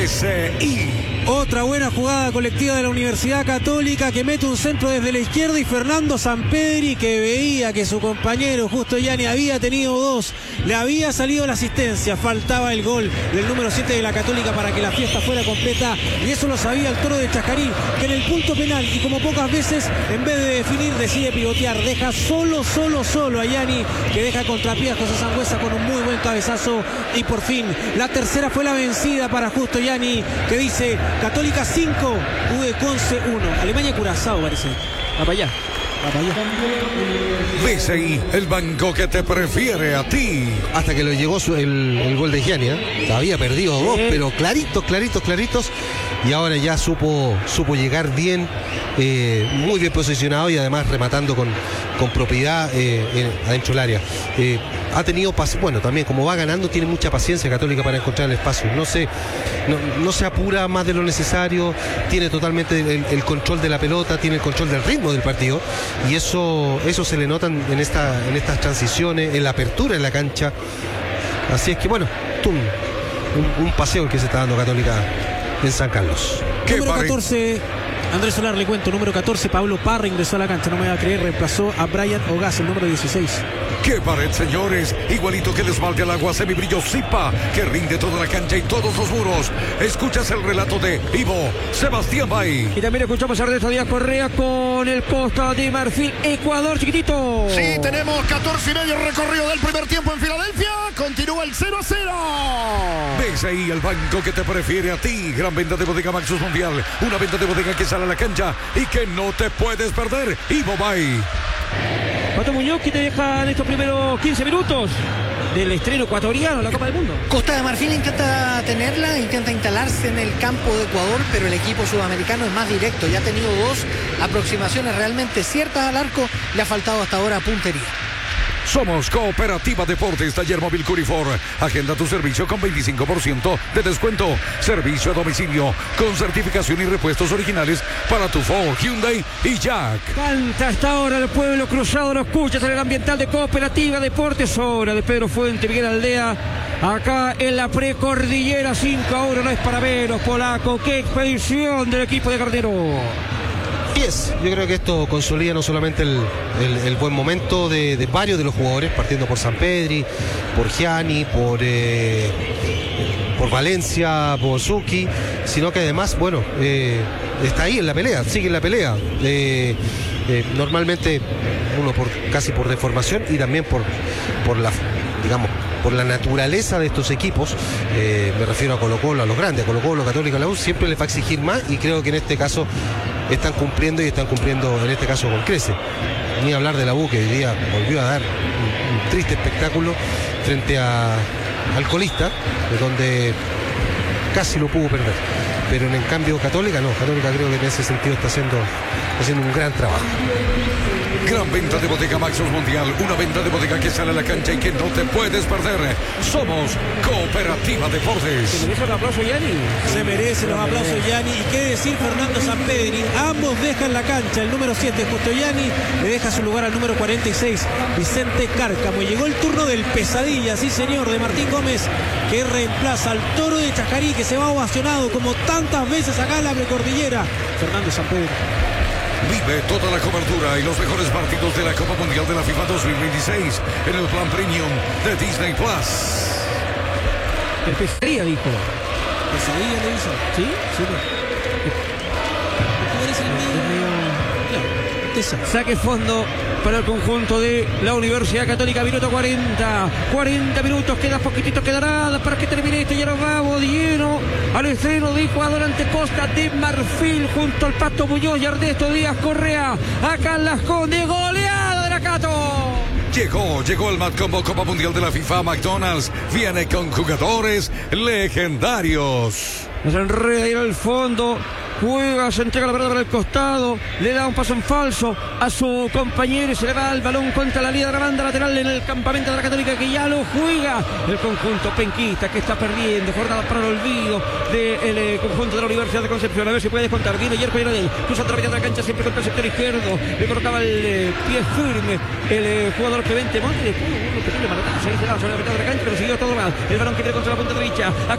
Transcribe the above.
BCI. Otra buena jugada colectiva de la Universidad Católica, que mete un centro desde la izquierda, y Fernando Sampedri, que veía que su compañero Justo Gianni había tenido dos, le había salido la asistencia, faltaba el gol del número 7 de la Católica para que la fiesta fuera completa, y eso lo sabía el Toro de Chacarí, que en el punto penal, y como pocas veces, en vez de definir, decide pivotear, deja solo a Gianni, que deja contrapié a José Sangüesa con un muy buen cabezazo, y por fin la tercera fue la vencida para Justo Gianni, que dice: Católica 5, UD Conce 1. Alemania Curazao, parece. Va para allá. BCI, el banco que te prefiere a ti. Hasta que le llegó el gol de Gianni, había perdido dos, pero claritos. Y ahora ya supo llegar bien, muy bien posicionado, y además rematando con propiedad adentro del área. Ha tenido bueno, también como va ganando, tiene mucha paciencia Católica para encontrar el espacio. No se apura más de lo necesario, tiene totalmente el control de la pelota, tiene el control del ritmo del partido, y eso se le nota en estas transiciones, en la apertura en la cancha. Así es que bueno, un paseo el que se está dando Católica en San Carlos. Número 14, Andrés Solar, le cuento, número 14, Pablo Parra ingresó a la cancha, no me va a creer, reemplazó a Brian Ogaz, el número 16. ¡Qué pared, señores! Igualito que el esmalte al agua semibrillo Zipa, que rinde toda la cancha y todos los muros. Escuchas el relato de Ivo Sebastián Bay. Y también escuchamos a Ernesto Díaz Correa con el Costa de Marfil, Ecuador, chiquitito. Sí, tenemos 14 y medio recorrido del primer tiempo en Filadelfia. Continúa el 0-0. BCI, el banco que te prefiere a ti. Gran venta de Bodega Maxus Mundial. Una venta de bodega que sale a la cancha y que no te puedes perder. Ivo Bay. Pato Muñoz, que te deja en estos primeros 15 minutos del estreno ecuatoriano, la Copa del Mundo. Costa de Marfil intenta tenerla, intenta instalarse en el campo de Ecuador, pero el equipo sudamericano es más directo. Ya ha tenido dos aproximaciones realmente ciertas al arco, le ha faltado hasta ahora puntería. Somos Cooperativa Deportes, Taller Móvil Curifor. Agenda tu servicio con 25% de descuento. Servicio a domicilio con certificación y repuestos originales para tu Ford, Hyundai y Jack. Canta hasta ahora el pueblo cruzado, lo escuchas en el ambiental de Cooperativa Deportes. Hora de Pedro Fuente, Miguel Aldea. Acá en la precordillera, 5 ahora no es para menos, polaco. Qué expedición del equipo de Cardero. Yo creo que esto consolida no solamente el buen momento de varios de los jugadores, partiendo por Sampedri, por Gianni, por Valencia, por Zucchi, sino que además, bueno, está ahí en la pelea, sigue en la pelea. Normalmente uno casi por deformación y también por la naturaleza de estos equipos, me refiero a Colo-Colo, a los grandes, a Colo-Colo, Católica, la U, siempre les va a exigir más, y creo que en este caso están cumpliendo en este caso con crece. Ni hablar de la U, que hoy día volvió a dar un triste espectáculo frente al colista, de donde casi lo pudo perder. Pero en cambio Católica no, Católica creo que en ese sentido está haciendo un gran trabajo. Gran venta de Bodega Maxus Mundial, una venta de bodega que sale a la cancha y que no te puedes perder. Somos Cooperativa Deportes. ¿Se merece un aplauso, Gianni? Se merece los aplausos, Gianni. Y qué decir Fernando Sampedri. Ambos dejan la cancha. El número 7, Justo Gianni, le deja su lugar al número 46, Vicente Cárcamo. Y llegó el turno del pesadilla, sí señor, de Martín Gómez, que reemplaza al Toro de Chacarí, que se va ovacionado como tantas veces acá en la precordillera. Fernando Sampedri. Vive toda la cobertura y los mejores partidos de la Copa Mundial de la FIFA 2026 en el plan premium de Disney Plus. El pesadilla, dijo. ¿Pesadilla le dice? ¿Sí? Sí. ¿Tú eres el medio? Saque fondo para el conjunto de la Universidad Católica, minuto 40 minutos, queda poquitito, quedará para que termine esto. Ya nos vamos de lleno al estreno de Ecuador ante Costa de Marfil, junto al Pato Muñoz y Ernesto Díaz Correa, acá en Las Condes, goleada de la Cato. Llegó el Matcombo Copa Mundial de la FIFA. McDonald's viene con jugadores legendarios. Se enreda ahí al fondo, juega, se entrega la pelota para el costado, le da un paso en falso a su compañero y se le va el balón contra la línea de la banda lateral en el campamento de la Católica, que ya lo juega el conjunto penquista, que está perdiendo jornada para el olvido del conjunto de la Universidad de Concepción. A ver si puede descontar. Viene Yerko Iranel, cruza otra vez de la cancha, siempre contra el sector izquierdo, le colocaba el pie firme el jugador Clemente Montes, después un pequeño manotazo ahí se da sobre la mitad de la cancha, pero siguió todo mal. El balón que viene contra la punta derecha.